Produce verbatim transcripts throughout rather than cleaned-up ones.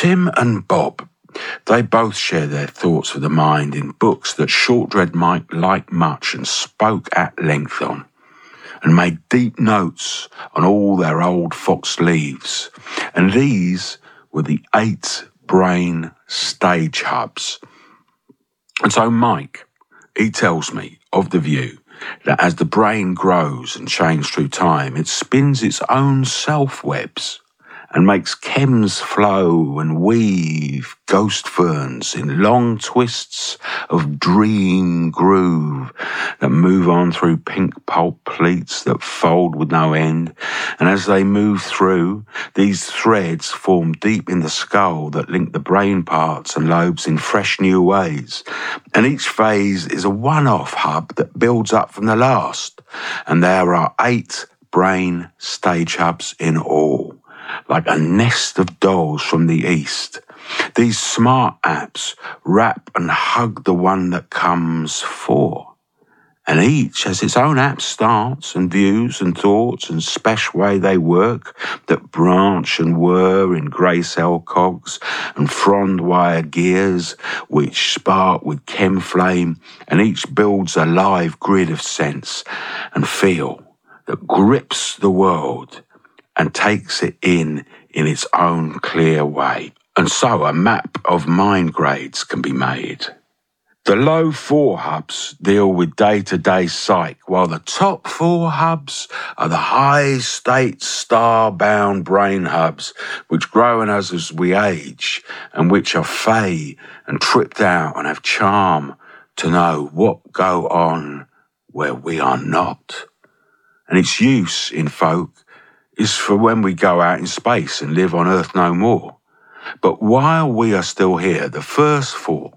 Tim and Bob, they both share their thoughts of the mind in books that Shortdread Mike liked much and spoke at length on, and made deep notes on all their old Fox leaves. And these were the eight brain stage hubs. And so Mike, he tells me of the view that as the brain grows and changes through time, it spins its own self-webs and makes chems flow and weave ghost ferns in long twists of dream groove that move on through pink pulp pleats that fold with no end. And as they move through, these threads form deep in the skull that link the brain parts and lobes in fresh new ways. And each phase is a one-off hub that builds up from the last. And there are eight brain stage hubs in all, like a nest of dolls from the east. These smart apps wrap and hug the one that comes for. And each has its own app starts and views and thoughts and special way they work that branch and whir in grey cell cogs and frond wire gears which spark with chem flame, and each builds a live grid of sense and feel that grips the world and takes it in in its own clear way. And so a map of mind grades can be made. The low four hubs deal with day-to-day psych, while the top four hubs are the high-state star-bound brain hubs, which grow in us as we age, and which are fey and tripped out and have charm to know what go on where we are not. And its use in folk is for when we go out in space and live on Earth no more. But while we are still here, the first four,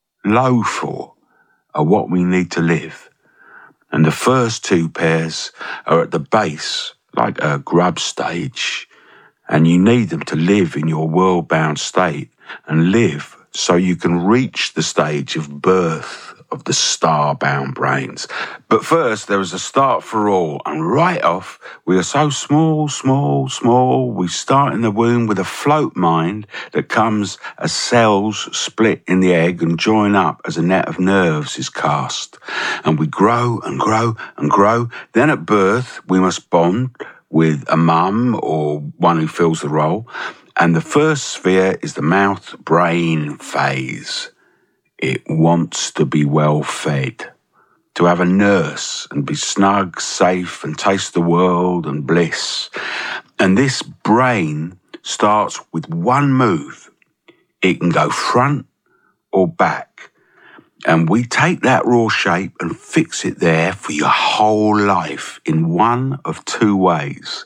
low four, are what we need to live. And the first two pairs are at the base, like a grub stage, and you need them to live in your world-bound state and live so you can reach the stage of birth of the star-bound brains. But first, there is a start for all, and right off, we are so small, small, small, we start in the womb with a float mind that comes as cells split in the egg and join up as a net of nerves is cast. And we grow and grow and grow. Then at birth, we must bond with a mum or one who fills the role. And the first sphere is the mouth-brain phase. It wants to be well fed, to have a nurse and be snug, safe, and taste the world and bliss. And this brain starts with one move. It can go front or back. And we take that raw shape and fix it there for your whole life in one of two ways.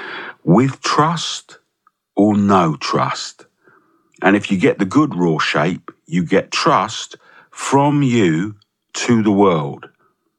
With trust or no trust. And if you get the good raw shape, you get trust from you to the world.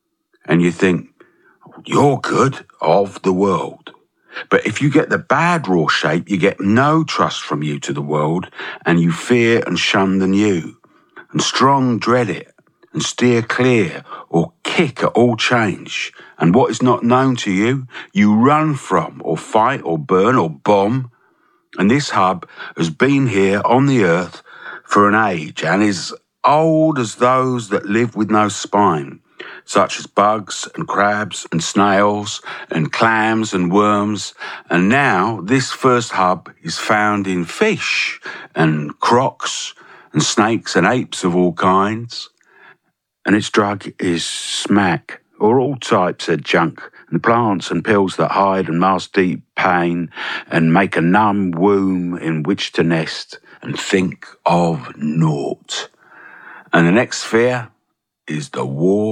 And you think, you're good of the world. But if you get the bad raw shape, you get no trust from you to the world, and you fear and shun the new, and strong dread it, and steer clear or kick at all change. And what is not known to you, you run from or fight or burn or bomb. And this hub has been here on the earth for an age and is old as those that live with no spine, such as bugs and crabs and snails and clams and worms. And now this first hub is found in fish and crocs and snakes and apes of all kinds. And its drug is smack, or all types of junk, and plants and pills that hide and mask deep pain and make a numb womb in which to nest and think of naught. And the next sphere is the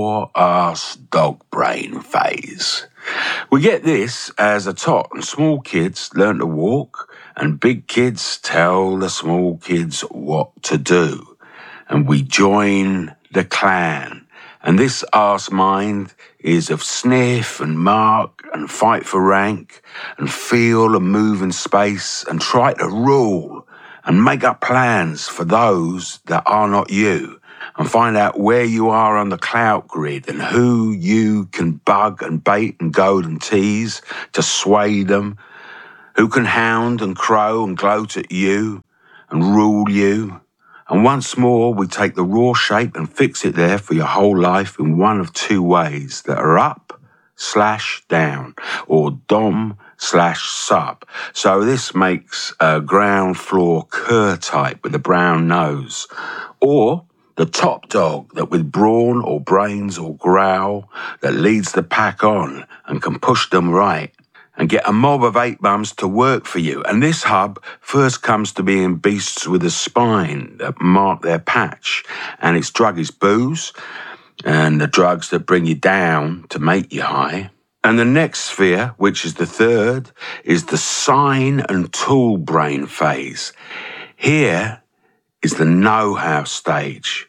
war-ass dog brain phase. We get this as a tot, and small kids learn to walk, and big kids tell the small kids what to do. And we join the clan. And this arse mind is of sniff and mark and fight for rank and feel and move in space and try to rule and make up plans for those that are not you and find out where you are on the clout grid and who you can bug and bait and goad and tease to sway them, who can hound and crow and gloat at you, and rule you. And once more, we take the raw shape and fix it there for your whole life in one of two ways that are up slash down or dom slash sub. So this makes a ground floor cur type with a brown nose, or the top dog that with brawn or brains or growl that leads the pack on and can push them right and get a mob of eight bums to work for you. And this hub first comes to being beasts with a spine that mark their patch. And its drug is booze and the drugs that bring you down to make you high. And the next sphere, which is the third, is the sign and tool brain phase. Here is the know-how stage.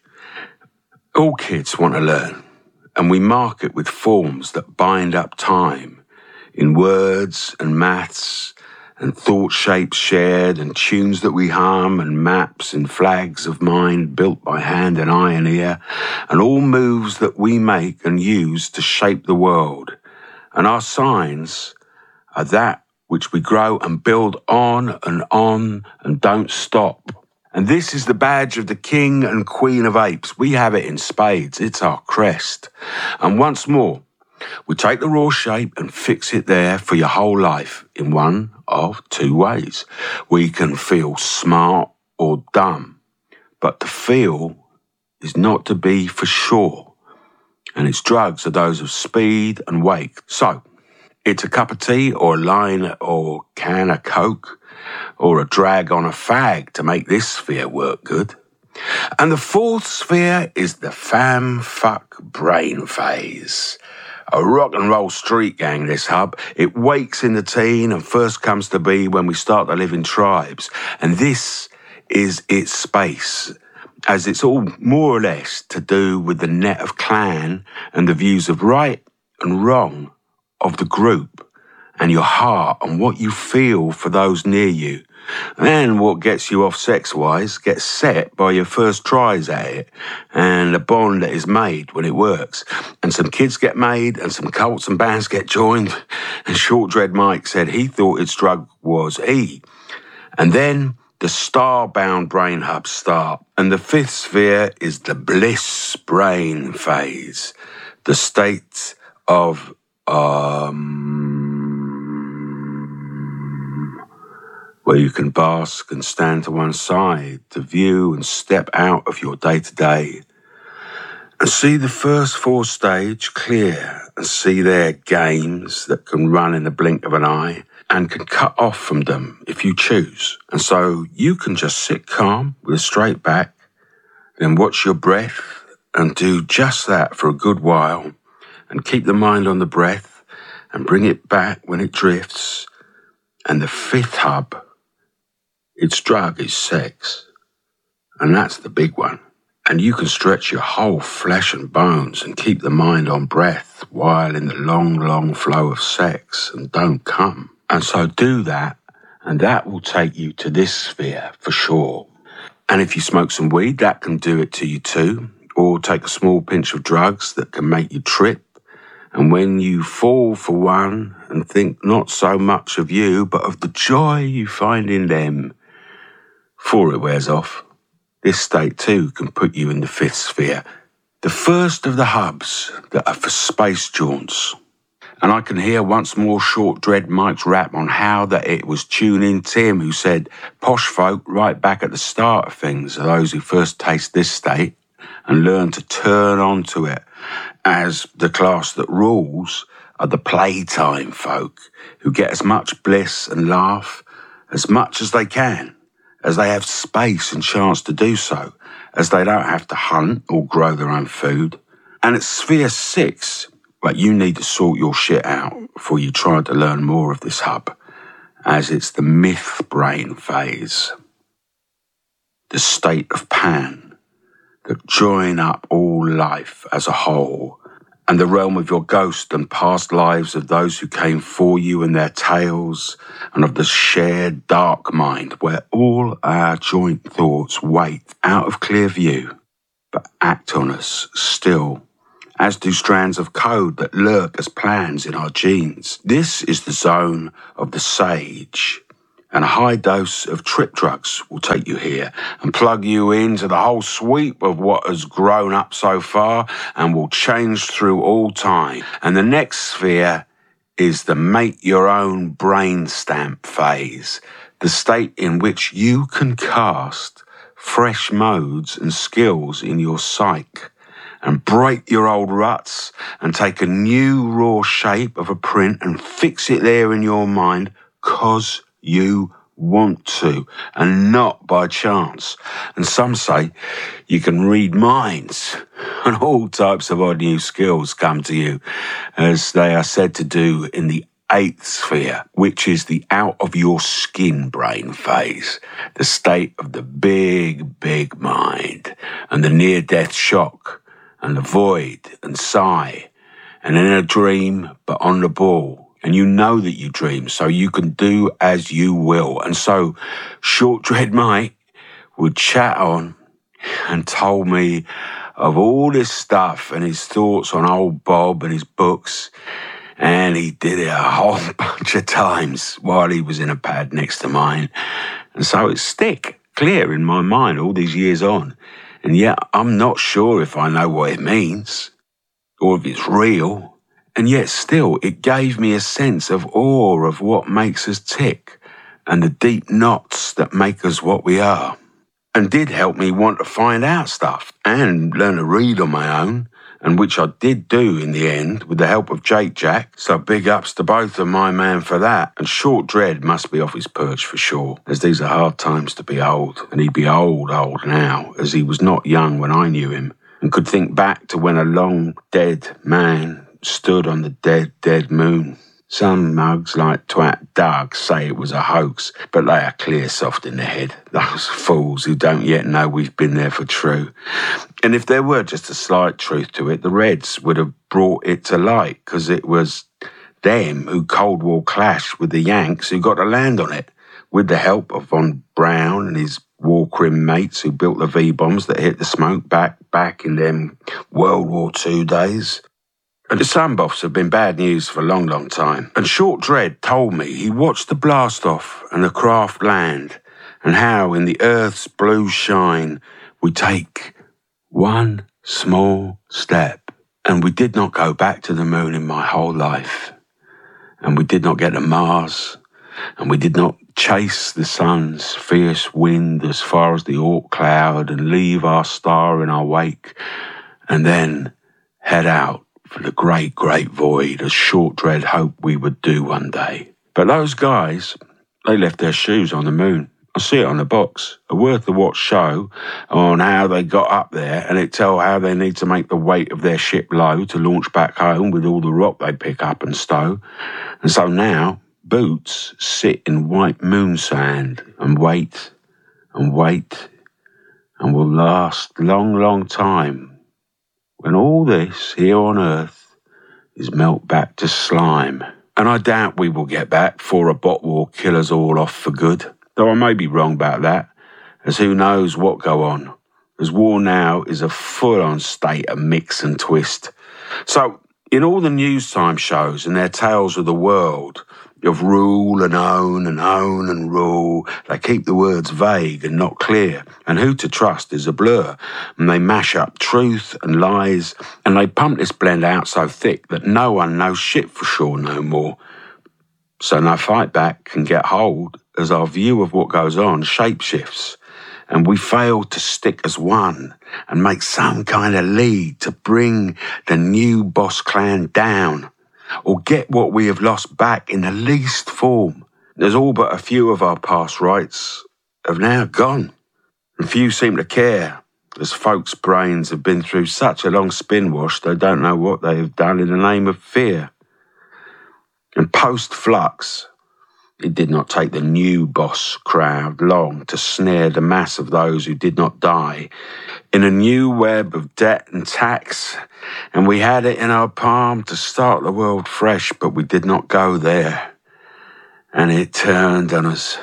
All kids want to learn, and we mark it with forms that bind up time in words and maths and thought shapes shared and tunes that we hum and maps and flags of mind built by hand and eye and ear and all moves that we make and use to shape the world. And our signs are that which we grow and build on and on and don't stop. And this is the badge of the king and queen of apes. We have it in spades. It's our crest. And once more, we take the raw shape and fix it there for your whole life in one of two ways. We can feel smart or dumb, but the feel is not to be for sure. And its drugs are those of speed and wake. So, it's a cup of tea or a line or can of Coke or a drag on a fag to make this sphere work good. And the fourth sphere is the fam fuck brain phase. A rock and roll street gang, this hub. It wakes in the teen and first comes to be when we start to live in tribes. And this is its space, as it's all more or less to do with the net of clan and the views of right and wrong of the group and your heart and what you feel for those near you. And what gets you off sex-wise gets set by your first tries at it and the bond that is made when it works. And some kids get made and some cults and bands get joined. And Short Dread Mike said he thought its drug was E. And then the star-bound brain hubs start. And the fifth sphere is the bliss brain phase, the state of um. where you can bask and stand to one side to view and step out of your day-to-day and see the first four stage clear and see their games that can run in the blink of an eye and can cut off from them if you choose. And so you can just sit calm with a straight back, then watch your breath and do just that for a good while and keep the mind on the breath and bring it back when it drifts. And the fifth hub, its drug is sex, and that's the big one. And you can stretch your whole flesh and bones and keep the mind on breath while in the long, long flow of sex and don't come. And so do that, and that will take you to this sphere for sure. And if you smoke some weed, that can do it to you too, or take a small pinch of drugs that can make you trip. And when you fall for one and think not so much of you, but of the joy you find in them, before it wears off, this state too can put you in the fifth sphere, the first of the hubs that are for space jaunts. And I can hear once more Short Dread Mike's rap on how that it was Tune In Tim who said, posh folk right back at the start of things are those who first taste this state and learn to turn onto it, as the class that rules are the playtime folk who get as much bliss and laugh as much as they can, as they have space and chance to do so, as they don't have to hunt or grow their own food. And it's sphere six, but you need to sort your shit out before you try to learn more of this hub, as it's the myth brain phase, the state of Pan, that join up all life as a whole, and the realm of your ghost and past lives of those who came for you and their tales, and of the shared dark mind where all our joint thoughts wait out of clear view, but act on us still, as do strands of code that lurk as plans in our genes. This is the zone of the sage, and a high dose of trip drugs will take you here and plug you into the whole sweep of what has grown up so far and will change through all time. And the next sphere is the make your own brain stamp phase, the state in which you can cast fresh modes and skills in your psyche and break your old ruts and take a new raw shape of a print and fix it there in your mind 'cause you want to and not by chance. And some say you can read minds and all types of odd new skills come to you, as they are said to do in the eighth sphere, which is the out of your skin brain phase, the state of the big, big mind and the near-death shock and the void and sigh and in a dream but on the ball. And you know that you dream, so you can do as you will. And so Short Dread Mike would chat on and told me of all this stuff and his thoughts on old Bob and his books. And he did it a whole bunch of times while he was in a pad next to mine. And so it's stick clear in my mind all these years on. And yet I'm not sure if I know what it means or if it's real. And yet still, it gave me a sense of awe of what makes us tick and the deep knots that make us what we are. And did help me want to find out stuff and learn to read on my own, and which I did do in the end with the help of Jake Jack. So big ups to both of my man for that. And Short Dread must be off his perch for sure, as these are hard times to be old. And he'd be old, old now, as he was not young when I knew him, and could think back to when a long dead man stood on the dead, dead moon. Some mugs like Twat Doug say it was a hoax, but they are clear soft in the head. Those fools who don't yet know we've been there for true. And if there were just a slight truth to it, the Reds would have brought it to light, because it was them who Cold War clashed with the Yanks who got to land on it, with the help of Von Braun and his war crim mates who built the V-bombs that hit the smoke back, back in them World War Two days. And the Sunboffs have been bad news for a long, long time. And Short Dread told me he watched the blast-off and the craft land, and how in the Earth's blue shine we take one small step. And we did not go back to the moon in my whole life. And we did not get to Mars. And we did not chase the sun's fierce wind as far as the Oort cloud and leave our star in our wake. And then head out for the great, great void, as Short Dread hoped we would do one day. But those guys, they left their shoes on the moon. I see it on the box. A worth-a-watch show on how they got up there, and it tell how they need to make the weight of their ship low to launch back home with all the rock they pick up and stow. And so now, Boots sit in white moon sand and wait and wait and will last long, long time, when all this here on Earth is melt back to slime. And I doubt we will get back before a bot war kill us all off for good, though I may be wrong about that, as who knows what go on, as war now is a full-on state of mix and twist. So, in all the news time shows and their tales of the world, of rule and own and own and rule, they keep the words vague and not clear, and who to trust is a blur, and they mash up truth and lies, and they pump this blend out so thick that no one knows shit for sure no more. So no fight back can get hold, as our view of what goes on shapeshifts, and we fail to stick as one and make some kind of lead to bring the new boss clan down, or get what we have lost back in the least form. There's all but a few of our past rights have now gone, and few seem to care, as folks' brains have been through such a long spin wash they don't know what they have done in the name of fear. And post-flux, it did not take the new boss crowd long to snare the mass of those who did not die in a new web of debt and tax, and we had it in our palm to start the world fresh, but we did not go there, and it turned on us.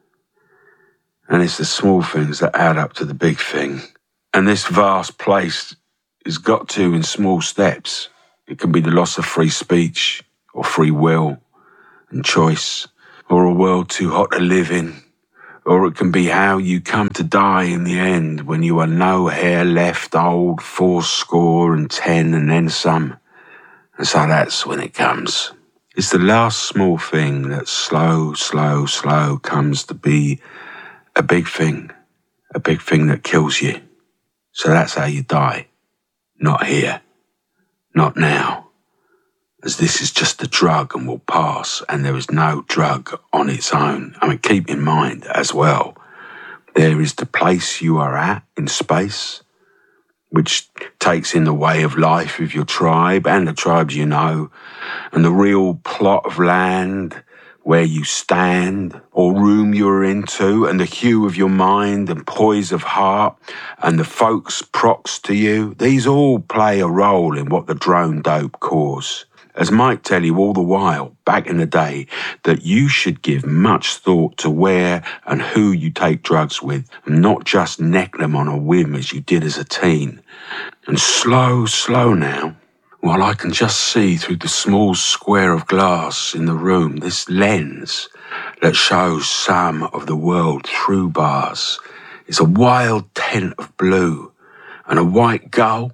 And it's the small things that add up to the big thing. And this vast place is got to in small steps. It can be the loss of free speech or free will and choice, or a world too hot to live in, or it can be how you come to die in the end when you are no hair left, old, fourscore and ten and then some. And so that's when it comes. It's the last small thing that slow, slow, slow comes to be a big thing, a big thing that kills you. So that's how you die. Not here. Not now. As this is just a drug and will pass, and there is no drug on its own. I mean, keep in mind as well, there is the place you are at in space, which takes in the way of life of your tribe and the tribes you know, and the real plot of land where you stand or room you're into, and the hue of your mind and poise of heart and the folks prox to you. These all play a role in what the drone dope cause. As Mike tell you all the while, back in the day, that you should give much thought to where and who you take drugs with, and not just neck them on a whim as you did as a teen. And slow, slow now, while I can just see through the small square of glass in the room, this lens that shows some of the world through bars, is a wild tent of blue, and a white gull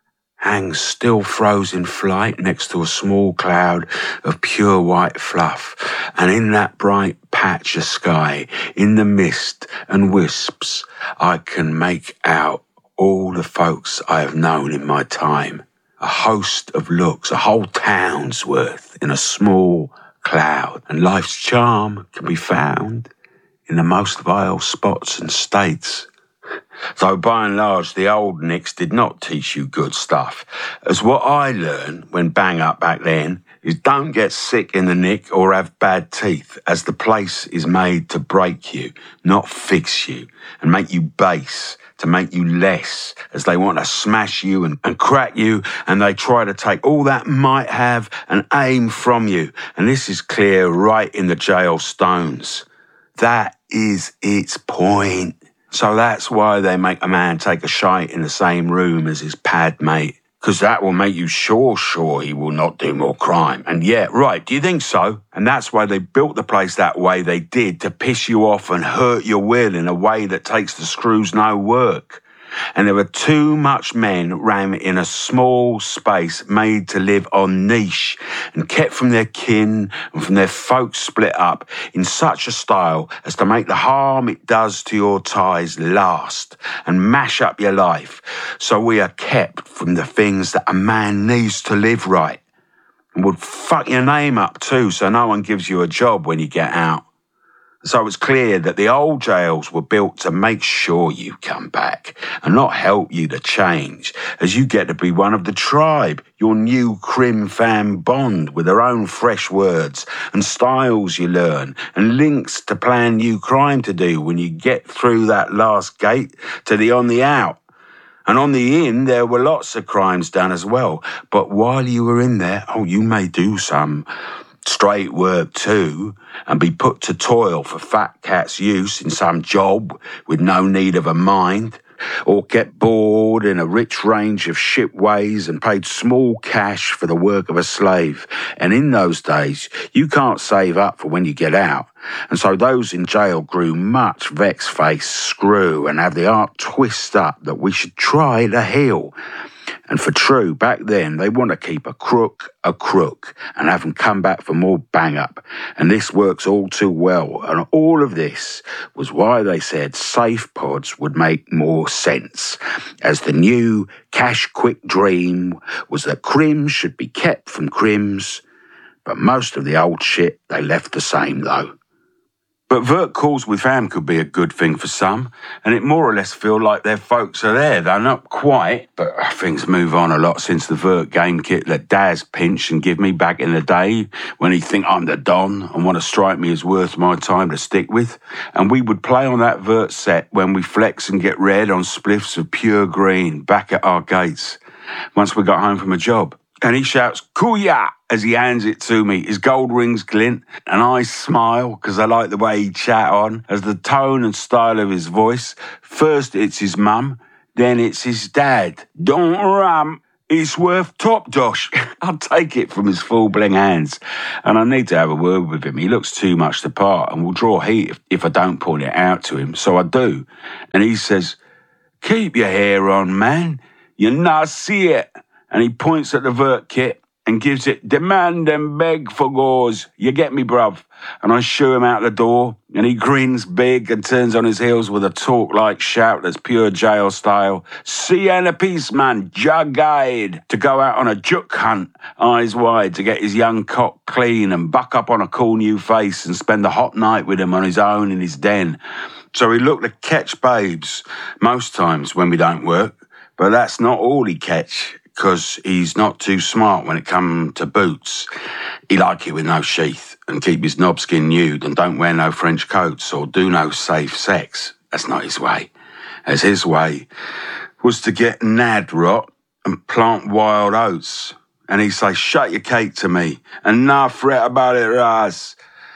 hangs still frozen flight next to a small cloud of pure white fluff. And in that bright patch of sky, in the mist and wisps, I can make out all the folks I have known in my time. A host of looks, a whole town's worth in a small cloud. And life's charm can be found in the most vile spots and states. So by and large, the old Nicks did not teach you good stuff. As what I learned when bang up back then is don't get sick in the nick or have bad teeth, as the place is made to break you, not fix you, and make you base, to make you less, as they want to smash you and, and crack you, and they try to take all that might have and aim from you. And this is clear right in the jail stones. That is its point. So that's why they make a man take a shite in the same room as his pad mate, because that will make you sure, sure he will not do more crime. And yeah, right, do you think so? And that's why they built the place that way they did, to piss you off and hurt your will in a way that takes the screws no work. And there were too much men rammed in a small space made to live on niche and kept from their kin and from their folks split up in such a style as to make the harm it does to your ties last and mash up your life. So we are kept from the things that a man needs to live right, and would fuck your name up too, so no one gives you a job when you get out. So it's clear that the old jails were built to make sure you come back and not help you to change, as you get to be one of the tribe, your new crim fam bond with their own fresh words and styles you learn and links to plan new crime to do when you get through that last gate to the on the out. And on the in, there were lots of crimes done as well. But while you were in there, oh, you may do some straight work too, and be put to toil for fat cat's use in some job with no need of a mind, or get bored in a rich range of ship ways and paid small cash for the work of a slave. And in those days, you can't save up for when you get out. And so those in jail grew much vex-faced screw and have the art twist up that we should try to heal. And for true, back then, they want to keep a crook a crook and have them come back for more bang-up. And this works all too well. And all of this was why they said safe pods would make more sense, as the new cash-quick dream was that crims should be kept from crims, but most of the old shit they left the same, though. But vert calls with fam could be a good thing for some, and it more or less feel like their folks are there. They're not quite, but things move on a lot since the vert game kit that Daz pinched and give me back in the day when he'd think I'm the Don and want to strike me as worth my time to stick with. And we would play on that vert set when we flex and get red on spliffs of pure green back at our gates once we got home from a job. And he shouts, "Kuya!" as he hands it to me. His gold rings glint, and I smile because I like the way he chat on, as the tone and style of his voice. First it's his mum, then it's his dad. Don't ram. It's worth top dosh. I'll take it from his full bling hands. And I need to have a word with him. He looks too much the part and will draw heat if, if I don't point it out to him. So I do. And he says, keep your hair on, man. You not see it. And he points at the vert kit and gives it demand and beg for gauze. You get me, bruv? And I shoo him out the door, and he grins big and turns on his heels with a talk-like shout that's pure jail style. See and a piece, man, jug-eyed, to go out on a juk hunt, eyes wide, to get his young cock clean and buck up on a cool new face and spend a hot night with him on his own in his den. So he looked to catch babes most times when we don't work, but that's not all he catch, because he's not too smart when it come to boots. He like it with no sheath and keep his knobskin nude and don't wear no French coats or do no safe sex. That's not his way. As his way was to get nad rot and plant wild oats. And he'd say, shut your cake to me and nah fret about it, Raz.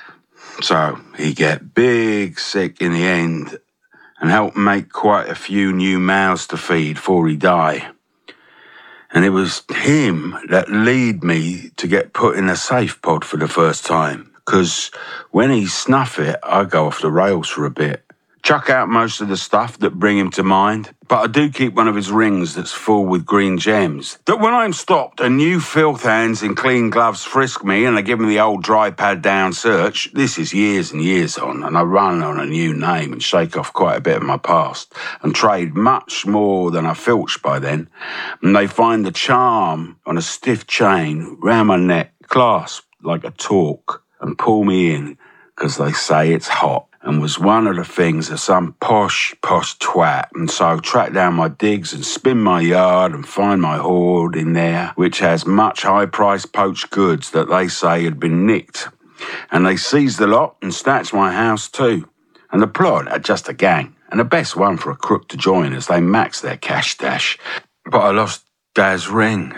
So he get big sick in the end and help make quite a few new mouths to feed before he die. And it was him that lead me to get put in a safe pod for the first time. Because when he snuff it, I go off the rails for a bit. Chuck out most of the stuff that bring him to mind. But I do keep one of his rings that's full with green gems. That when I'm stopped and new filth hands in clean gloves frisk me and they give me the old dry pad down search, this is years and years on, and I run on a new name and shake off quite a bit of my past and trade much more than I filched by then. And they find the charm on a stiff chain round my neck, clasped like a torque, and pull me in because they say it's hot. And was one of the things of some posh, posh twat. And so track down my digs and spin my yard and find my hoard in there, which has much high-priced poached goods that they say had been nicked. And they seized the lot and snatched my house too. And the plot had just a gang, and the best one for a crook to join as they maxed their cash dash. But I lost Dad's ring,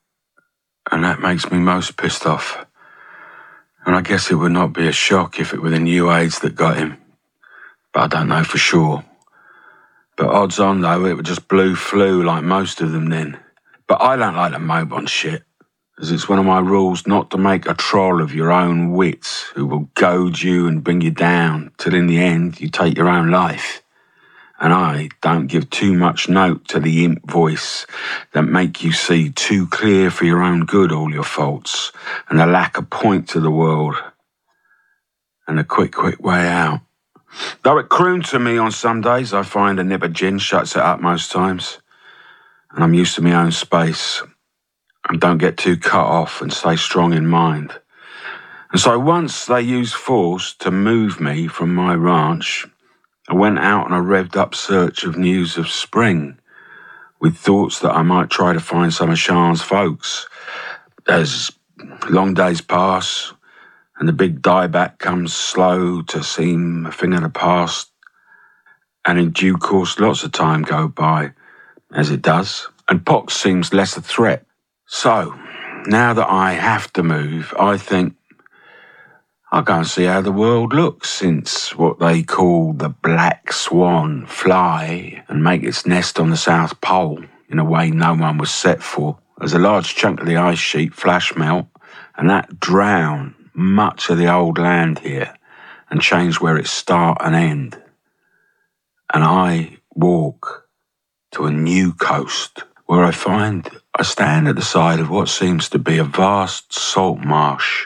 and that makes me most pissed off. And I guess it would not be a shock if it were the new AIDS that got him. But I don't know for sure. But odds on, though, it was just blue flu like most of them then. But I don't like the mope on shit, as it's one of my rules not to make a troll of your own wits who will goad you and bring you down till in the end you take your own life. And I don't give too much note to the imp voice that make you see too clear for your own good all your faults and the lack of point to the world and the quick, quick way out. Though it crooned to me on some days, I find a nip of gin shuts it up most times. And I'm used to my own space and don't get too cut off and stay strong in mind. And so once they used force to move me from my ranch, I went out on a revved-up search of news of spring, with thoughts that I might try to find some of Sean's folks. As long days pass, and the big dieback comes slow to seem a thing of the past, and in due course lots of time go by, as it does, and pox seems less a threat. So, now that I have to move, I think I'll go and see how the world looks since what they call the black swan fly and make its nest on the South Pole in a way no one was set for, as a large chunk of the ice sheet flash melt, and that drown much of the old land here and change where it start and end. And I walk to a new coast where I find I stand at the side of what seems to be a vast salt marsh,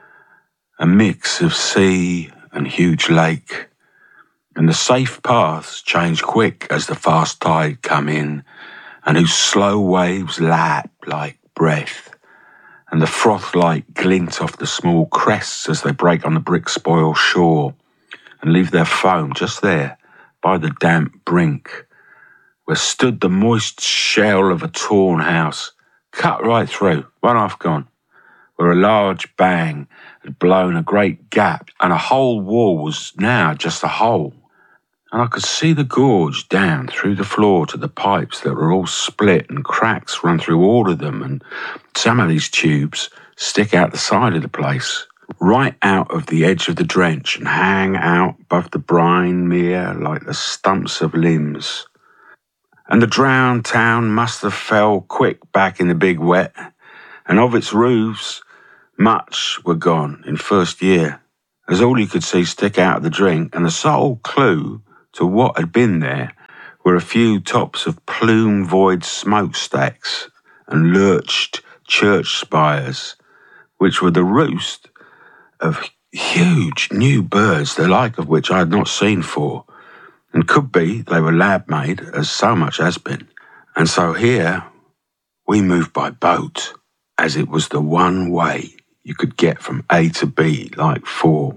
a mix of sea and huge lake, and the safe paths change quick as the fast tide come in, and whose slow waves lap like breath, and the froth-like glint off the small crests as they break on the brick-spoiled shore, and leave their foam just there by the damp brink, where stood the moist shell of a torn house, cut right through, one half gone, where a large bang had blown a great gap, and a whole wall was now just a hole. And I could see the gorge down through the floor to the pipes that were all split and cracks run through all of them, and some of these tubes stick out the side of the place, right out of the edge of the drench and hang out above the brine mere like the stumps of limbs. And the drowned town must have fell quick back in the big wet, and of its roofs, much were gone in first year, as all you could see stick out of the drink, and the sole clue to what had been there were a few tops of plume-void smokestacks and lurched church spires, which were the roost of huge new birds, the like of which I had not seen for, and could be they were lab-made, as so much has been. And so here we moved by boat, as it was the one way you could get from A to B like four.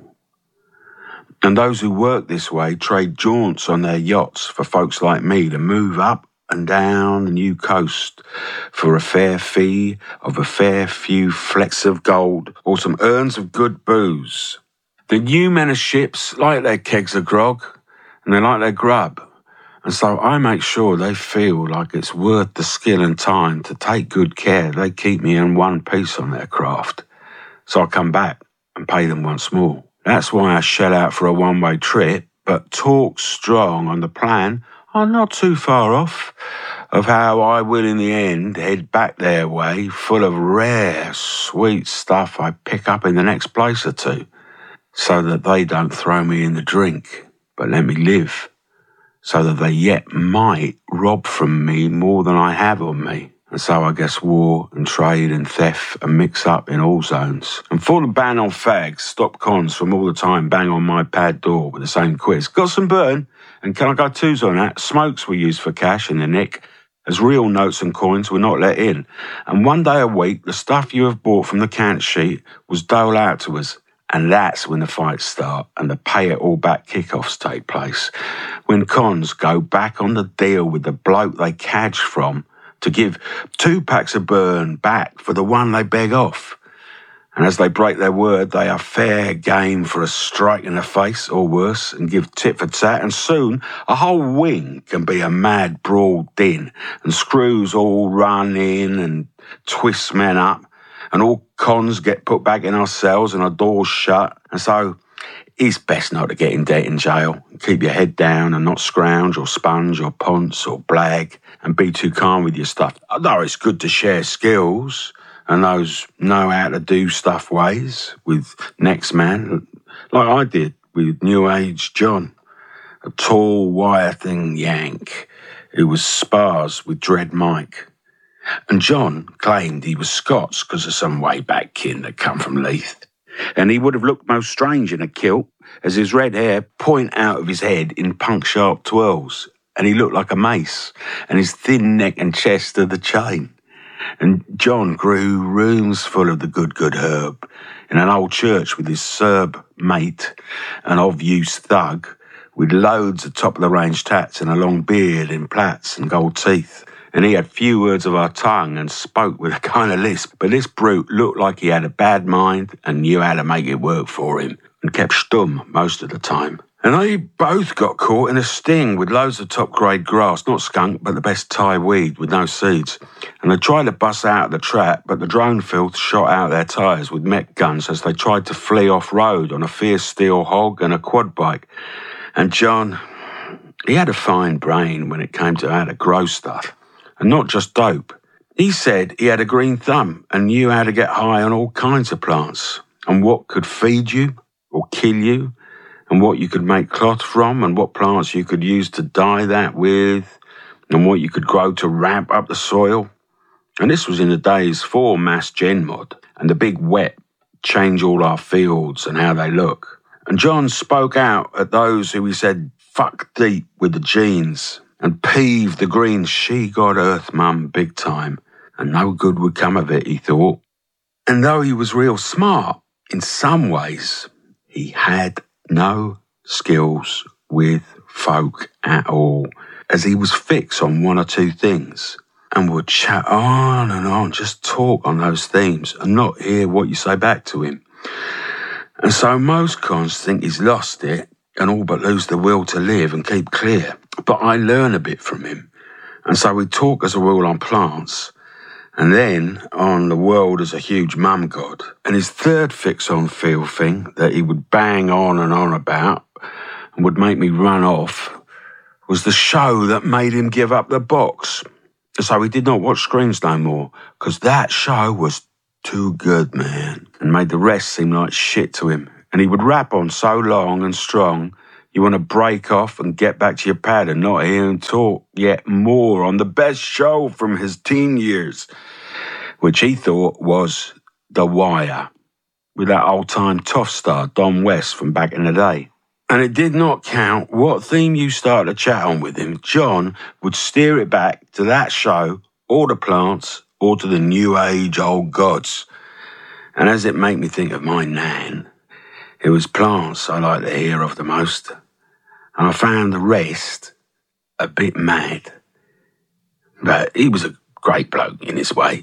And those who work this way trade jaunts on their yachts for folks like me to move up and down the new coast for a fair fee of a fair few flecks of gold or some urns of good booze. The new men of ships like their kegs of grog, and they like their grub, and so I make sure they feel like it's worth the skill and time to take good care they keep me in one piece on their craft. So I come back and pay them once more. That's why I shell out for a one-way trip, but talk strong on the plan. I'm not too far off of how I will in the end head back their way full of rare, sweet stuff I pick up in the next place or two, so that they don't throw me in the drink, but let me live, so that they yet might rob from me more than I have on me. And so I guess war and trade and theft are mixed up in all zones. And for the ban on fags, stop cons from all the time bang on my pad door with the same quiz. Got some burn? And can I go twos on that? Smokes were used for cash in the nick, as real notes and coins were not let in. And one day a week, the stuff you have bought from the count sheet was doled out to us. And that's when the fights start and the pay-it-all-back kickoffs take place. When cons go back on the deal with the bloke they cadged from, to give two packs of burn back for the one they beg off. And as they break their word, they are fair game for a strike in the face or worse and give tit for tat, and soon a whole wing can be a mad brawl din, and screws all run in and twist men up, and all cons get put back in our cells and our doors shut. And so it's best not to get in debt in jail. Keep your head down and not scrounge or sponge or ponce or blag and be too calm with your stuff. Although it's good to share skills and those know how to do stuff ways with next man, like I did with New Age John, a tall, wire-thing Yank who was spars with Dread Mike. And John claimed he was Scots because of some way-back kin that come from Leith. And he would have looked most strange in a kilt, as his red hair point out of his head in punk-sharp twirls, and he looked like a mace, and his thin neck and chest are the chain. And John grew rooms full of the good, good herb in an old church with his Serb mate, an of-use thug, with loads of top-of-the-range tats and a long beard in plaits and gold teeth. And he had few words of our tongue and spoke with a kind of lisp, but this brute looked like he had a bad mind and knew how to make it work for him, and kept stum most of the time. And they both got caught in a sting with loads of top-grade grass, not skunk, but the best Thai weed with no seeds. And they tried to bust out of the trap, but the drone filth shot out their tyres with mech guns as they tried to flee off-road on a fierce steel hog and a quad bike. And John, he had a fine brain when it came to how to grow stuff. And not just dope. He said he had a green thumb and knew how to get high on all kinds of plants, and what could feed you or kill you, and what you could make cloth from, and what plants you could use to dye that with, and what you could grow to ramp up the soil. And this was in the days for mass gen mod, and the big wet change all our fields and how they look. And John spoke out at those who he said fuck deep with the genes, and peeved the green she-god earth mum big time, and no good would come of it, he thought. And though he was real smart, in some ways, he had no skills with folk at all, as he was fixed on one or two things, and would chat on and on, just talk on those themes, and not hear what you say back to him. And so most cons think he's lost it, and all but lose the will to live and keep clear. But I learn a bit from him. And so we talk as a rule on plants, and then on the world as a huge mum god. And his third fix on feel thing that he would bang on and on about and would make me run off was the show that made him give up the box. So he did not watch screens no more, because that show was too good, man, and made the rest seem like shit to him. And he would rap on so long and strong, you want to break off and get back to your pad and not hear him talk yet more on the best show from his teen years, which he thought was The Wire, with that old-time tough star, Don West, from back in the day. And it did not count what theme you started to chat on with him. John would steer it back to that show, or the plants, or to the new age old gods. And as it made me think of my nan, it was plants I liked to hear of the most. And I found the rest a bit mad. But he was a great bloke in his way.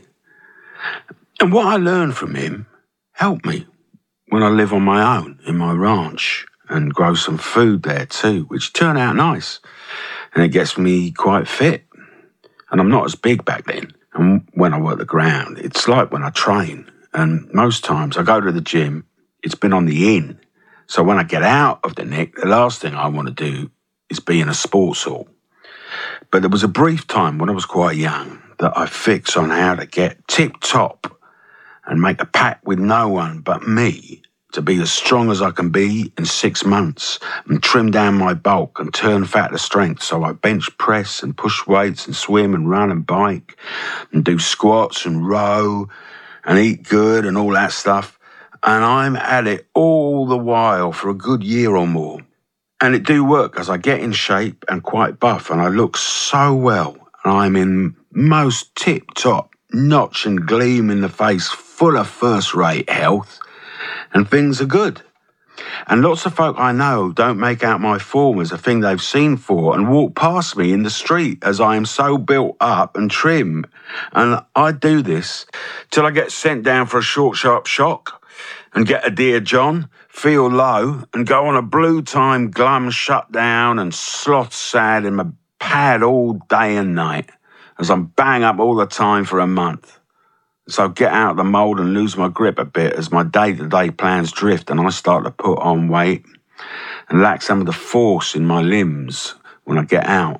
And what I learned from him helped me when I live on my own in my ranch and grow some food there too, which turned out nice. And it gets me quite fit. And I'm not as big back then. And when I work the ground, it's like when I train. And most times I go to the gym, it's been on the in. So when I get out of the nick, the last thing I want to do is be in a sports hall. But there was a brief time when I was quite young that I fixed on how to get tip-top and make a pact with no one but me to be as strong as I can be in six months and trim down my bulk and turn fat to strength. So I bench press and push weights and swim and run and bike and do squats and row and eat good and all that stuff. And I'm at it all the while for a good year or more. And it do work as I get in shape and quite buff and I look so well. And I'm in most tip-top notch and gleam in the face, full of first-rate health. And things are good. And lots of folk I know don't make out my form as a thing they've seen for and walk past me in the street as I am so built up and trim. And I do this till I get sent down for a short, sharp shock and get a Dear John, feel low and go on a blue time glum shutdown and sloth sad in my pad all day and night as I'm bang up all the time for a month. So get out of the mould and lose my grip a bit as my day-to-day plans drift and I start to put on weight and lack some of the force in my limbs when I get out.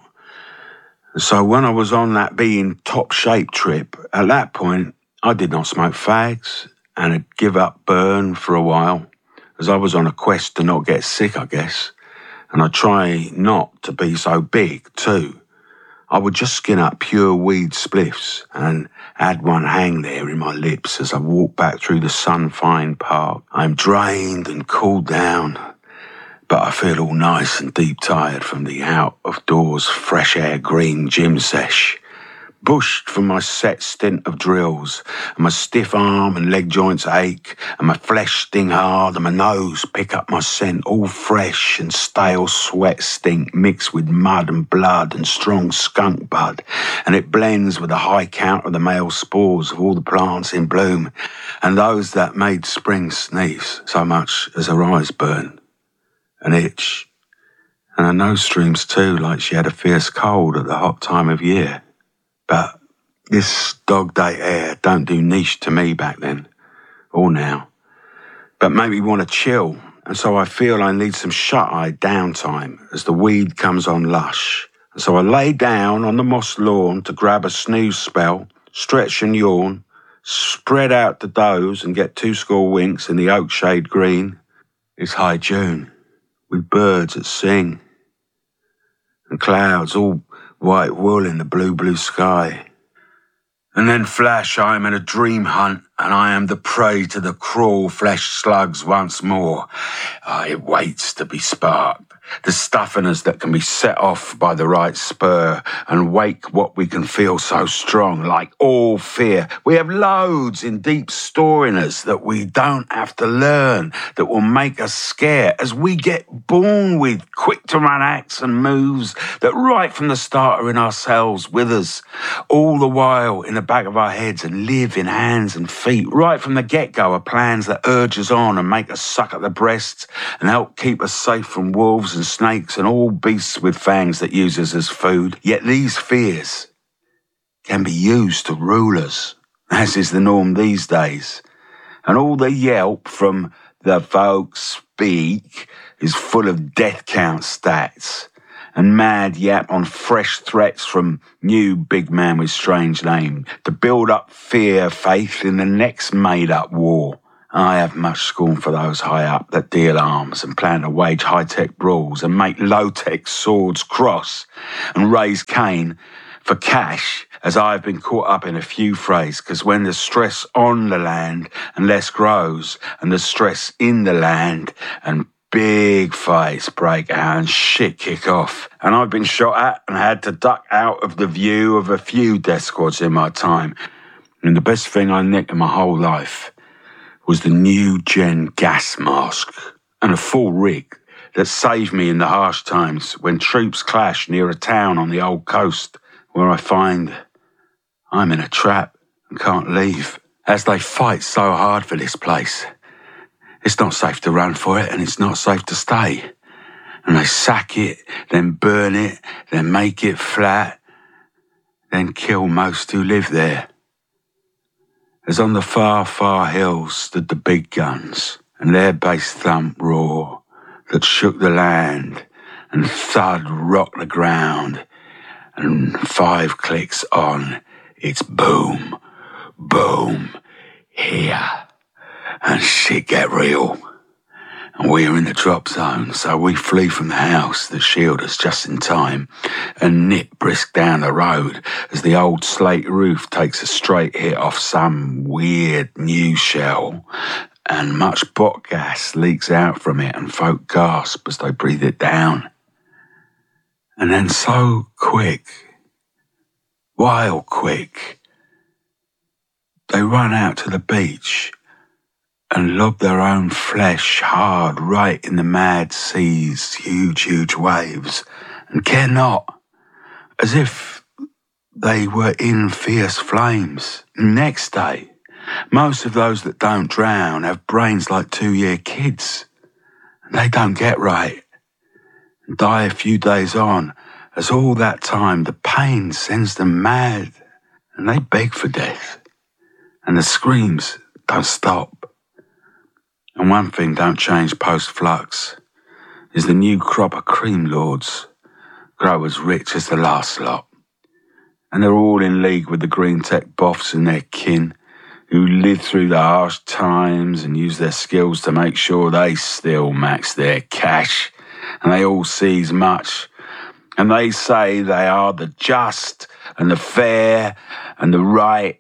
So when I was on that being top shape trip, at that point, I did not smoke fags and had give up burn for a while as I was on a quest to not get sick, I guess. And I try not to be so big too. I would just skin up pure weed spliffs and add one hang there in my lips as I walk back through the sun-fine park. I'm drained and cooled down, but I feel all nice and deep tired from the out-of-doors fresh air green gym sesh. Bushed from my set stint of drills, and my stiff arm and leg joints ache, and my flesh sting hard, and my nose pick up my scent, all fresh and stale sweat stink mixed with mud and blood and strong skunk bud, and it blends with the high count of the male spores of all the plants in bloom, and those that made spring sneeze so much as her eyes burn and itch, and her nose streams too, like she had a fierce cold at the hot time of year. But this dog day air don't do niche to me back then, or now, but make me want to chill, and so I feel I need some shut-eye downtime as the weed comes on lush. And so I lay down on the moss lawn to grab a snooze spell, stretch and yawn, spread out to doze and get two score winks in the oak shade green. It's high June, with birds that sing, and clouds all white wool in the blue, blue sky. And then flash, I am in a dream hunt, and I am the prey to the cruel flesh slugs once more. Ah, it waits to be sparked. The stuff in us that can be set off by the right spur and wake what we can feel so strong, like all fear. We have loads in deep store in us that we don't have to learn, that will make us scared as we get born with quick to run acts and moves that right from the start are in ourselves with us, all the while in the back of our heads and live in hands and feet. Right from the get-go are plans that urge us on and make us suck at the breasts and help keep us safe from wolves and snakes and all beasts with fangs that use us as food. Yet these fears can be used to rule us, as is the norm these days. And all the yelp from the folks speak is full of death count stats and mad yap on fresh threats from new big man with strange name to build up fear, faith in the next made-up war. I have much scorn for those high up that deal arms and plan to wage high-tech brawls and make low-tech swords cross and raise Cain for cash, as I have been caught up in a few frays, because when the stress on the land and less grows, and the stress in the land and big fights break out and shit kick off. And I've been shot at and had to duck out of the view of a few death squads in my time. And the best thing I nicked in my whole life was the new gen gas mask and a full rig that saved me in the harsh times when troops clash near a town on the old coast where I find I'm in a trap and can't leave as they fight so hard for this place. It's not safe to run for it and it's not safe to stay. And they sack it, then burn it, then make it flat, then kill most who live there. As on the far, far hills stood the big guns, and their bass thump roar that shook the land, and thud rocked the ground, and five clicks on, it's boom, boom, here, and shit get real. And we're in the drop zone, so we flee from the house that shielded us just in time and nip brisk down the road as the old slate roof takes a straight hit off some weird new shell and much bot gas leaks out from it and folk gasp as they breathe it down. And then so quick, wild quick, they run out to the beach and lob their own flesh hard right in the mad sea's huge, huge waves, and care not, as if they were in fierce flames. Next day, most of those that don't drown have brains like two-year kids, and they don't get right, and die a few days on, as all that time the pain sends them mad, and they beg for death, and the screams don't stop. And one thing don't change post-flux is the new crop of cream lords grow as rich as the last lot. And they're all in league with the green tech boffs and their kin who live through the harsh times and use their skills to make sure they still max their cash. And they all seize much. And they say they are the just and the fair and the right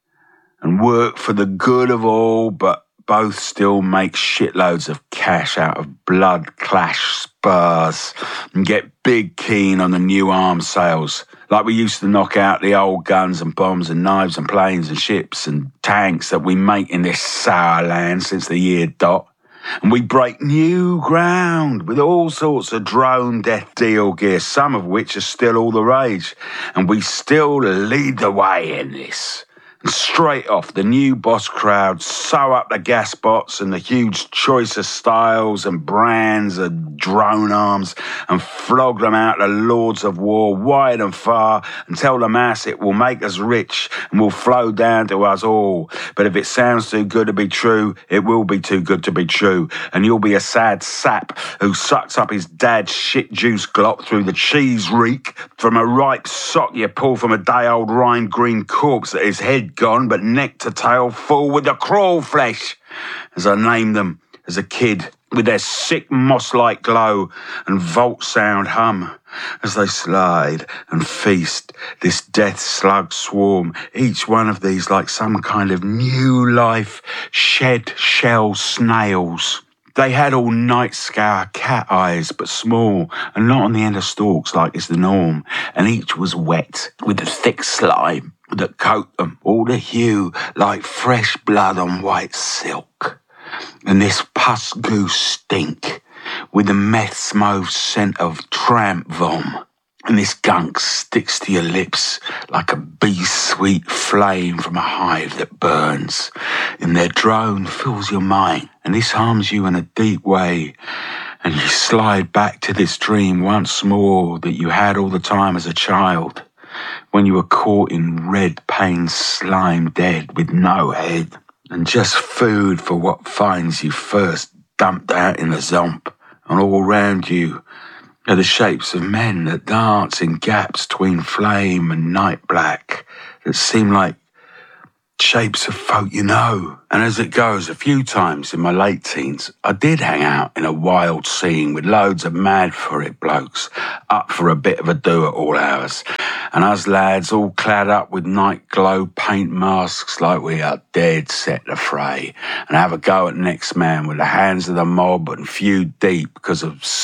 and work for the good of all, but both still make shitloads of cash out of blood clash spurs and get big keen on the new arms sales, like we used to knock out the old guns and bombs and knives and planes and ships and tanks that we make in this sour land since the year dot. And we break new ground with all sorts of drone death deal gear, some of which are still all the rage. And we still lead the way in this. And straight off, the new boss crowd sew up the gas bots and the huge choice of styles and brands of drone arms and flog them out to lords of war wide and far and tell the mass it will make us rich and will flow down to us all. But if it sounds too good to be true, it will be too good to be true. And you'll be a sad sap who sucks up his dad's shit juice glop through the cheese reek from a ripe sock you pull from a day-old rind green corpse that his head gone, but neck to tail full with the crawl flesh, as I named them as a kid, with their sick moss-like glow and vault sound hum, as they slide and feast this death slug swarm, each one of these like some kind of new life shed shell snails. They had all night scour cat eyes, but small and not on the end of stalks like is the norm, and each was wet with the thick slime that coat them, all the hue like fresh blood on white silk. And this pus goo stink with the meth's mauve scent of tramp vom. And this gunk sticks to your lips like a bee-sweet flame from a hive that burns. And their drone fills your mind, and this harms you in a deep way. And you slide back to this dream once more that you had all the time as a child, when you were caught in red pain slime dead with no head, and just food for what finds you first dumped out in the zomp. And all round you, They're the shapes of men that dance in gaps between flame and night black that seem like shapes of folk you know. And as it goes, a few times in my late teens, I did hang out in a wild scene with loads of mad for it blokes, up for a bit of a do at all hours. And us lads all clad up with night glow paint masks like we are dead set to fray, and have a go at next man with the hands of the mob and feud deep because of